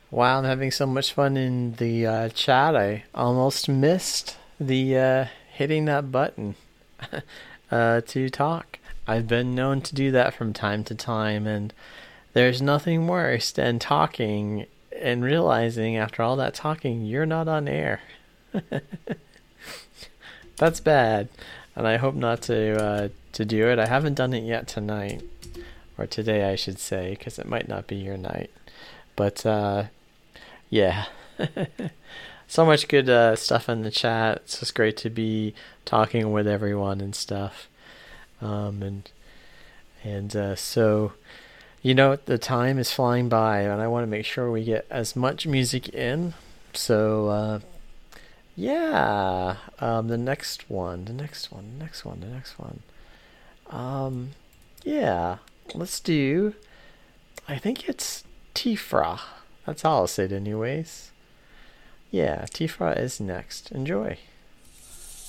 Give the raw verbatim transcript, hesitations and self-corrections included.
Wow, I'm having so much fun in the uh, chat. I almost missed the uh, hitting that button uh, to talk. I've been known to do that from time to time, and there's nothing worse than talking and realizing after all that talking you're not on air. That's bad, and I hope not to uh, to do it. I haven't done it yet tonight, or today, I should say, because it might not be your night. But uh, yeah. So much good uh, stuff in the chat. It's just great to be talking with everyone and stuff. Um, and and uh, so, you know, the time is flying by, and I want to make sure we get as much music in. So, uh, yeah, um, the next one, the next one, the next one, the next one. Um, yeah, let's do. I think it's Tifra. That's how I'll say it, anyways. Yeah, Tifra is next. Enjoy.